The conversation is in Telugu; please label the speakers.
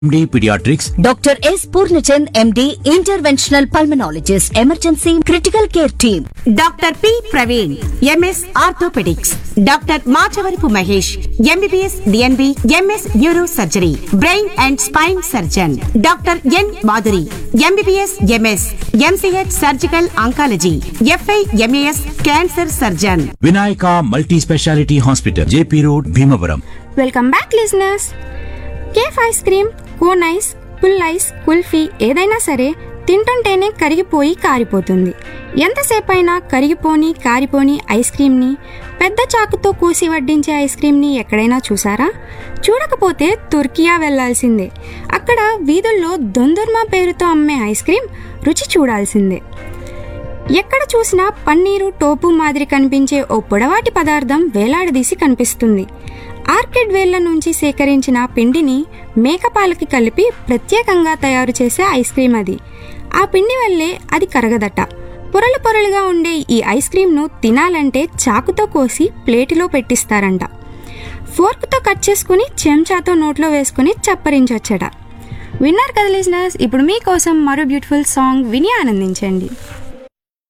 Speaker 1: MD Pediatrics,
Speaker 2: Dr. S. Purnachand, MD, Interventional Pulmonologist, Emergency Critical Care Team.
Speaker 3: Doctor P Praveen, MS orthopaedics, doctor Machavarapu Mahesh, MBBS DNB, MS neuro surgery, brain and spine surgeon, doctor N Madhuri, MBBS MS, MCh surgical oncology, f i MAS cancer surgeon.
Speaker 1: Vinayaka Multi Speciality Hospital, JP Road, Bhimavaram.
Speaker 4: Welcome back listeners. Cafe ice cream, cone ice, pull ice, kulfi ఏదైనా సరే తింటుంటేనే కరిగిపోయి కారిపోతుంది. ఎంతసేపైనా కారిపోని ఐస్ క్రీమ్ని, పెద్ద చాకుతో కోసి వడ్డించే ఐస్ క్రీమ్ని ఎక్కడైనా చూసారా? చూడకపోతే తుర్కియా వెళ్లాల్సిందే. అక్కడ వీధుల్లో దొందుర్మా పేరుతో అమ్మే ఐస్ క్రీమ్ రుచి చూడాల్సిందే. ఎక్కడ చూసినా పన్నీరు, టోపు మాదిరి కనిపించే ఓ పొడవాటి పదార్థం వేలాడదీసి కనిపిస్తుంది. ఆర్కిడ్ వేళ్ల నుంచి సేకరించిన పిండిని మేకపాలకి కలిపి ప్రత్యేకంగా తయారు చేసే ఐస్ క్రీమ్ అది. ఆ పిండి వల్లే అది కరగదట. పొరలు పొరలుగా ఉండే ఈ ఐస్ క్రీమ్ను తినాలంటే చాకుతో కోసి ప్లేటులో పెట్టిస్తారంట. ఫోర్క్తో కట్ చేసుకుని చెంచాతో నోట్లో వేసుకుని చప్పరించొచ్చట. విన్నారు కదా లిజనర్స్, ఇప్పుడు మీకోసం మరో బ్యూటిఫుల్ సాంగ్ విని ఆనందించండి.